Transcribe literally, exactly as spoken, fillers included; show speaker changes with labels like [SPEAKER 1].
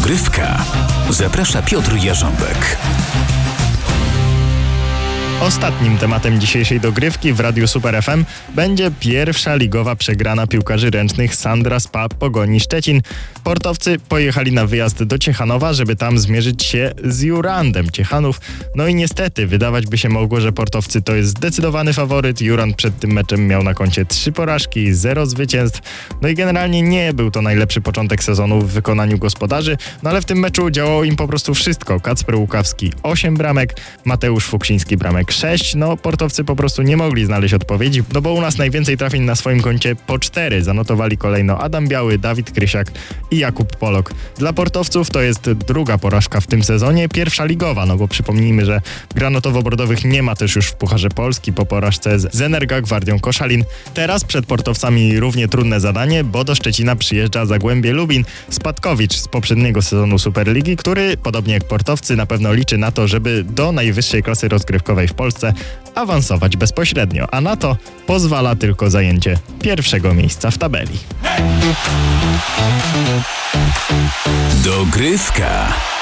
[SPEAKER 1] Dogrywka. Zaprasza Piotr Jarząbek.
[SPEAKER 2] Ostatnim tematem dzisiejszej dogrywki w Radiu Super F M będzie pierwsza ligowa przegrana piłkarzy ręcznych Sandra S P A Pogoni Szczecin. Portowcy pojechali na wyjazd do Ciechanowa, żeby tam zmierzyć się z Jurandem Ciechanów. No i niestety wydawać by się mogło, że portowcy to jest zdecydowany faworyt. Jurand przed tym meczem miał na koncie trzy porażki, zero zwycięstw. No i generalnie nie był to najlepszy początek sezonu w wykonaniu gospodarzy, no ale w tym meczu działało im po prostu wszystko. Kacper Łukawski osiem bramek, Mateusz Fuksiński bramek sześć. No portowcy po prostu nie mogli znaleźć odpowiedzi, no bo u nas najwięcej trafień na swoim koncie po cztery. Zanotowali kolejno Adam Biały, Dawid Krysiak i Jakub Polok. Dla portowców to jest druga porażka w tym sezonie, pierwsza ligowa, no bo przypomnijmy, że granatowo-bordowych nie ma też już w Pucharze Polski po porażce z, z Energa Gwardią Koszalin. Teraz przed portowcami równie trudne zadanie, bo do Szczecina przyjeżdża Zagłębie Lubin. Spadkowicz z poprzedniego sezonu Superligi, który podobnie jak portowcy na pewno liczy na to, żeby do najwyższej klasy rozgrywkowej w Polsce awansować bezpośrednio, a na to pozwala tylko zajęcie pierwszego miejsca w tabeli.
[SPEAKER 1] Dogrywka.